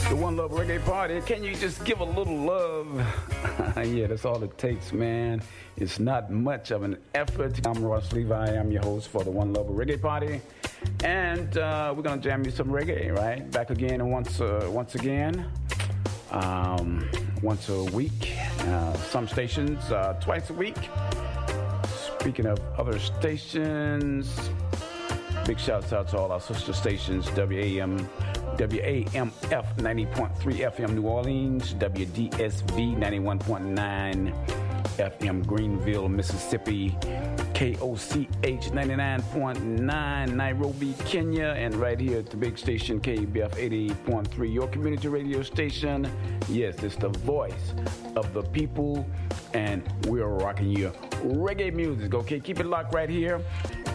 The One Love Reggae Party. Can you just give a little love? Yeah, that's all it takes, man. It's not much of an effort. I'm Ross Levi. I'm your host for the One Love Reggae Party. And we're going to jam you some reggae, right? Back again and once again. Once a week. Some stations twice a week. Speaking of other stations, big shouts out to all our sister stations, WAMF 90.3 FM New Orleans, WDSV 91.9 FM Greenville, Mississippi, KOCH 99.9 Nairobi, Kenya, and right here at the big station KBF 88.3, your community radio station. Yes, it's the voice of the people, and we're rocking your reggae music, okay? Keep it locked right here.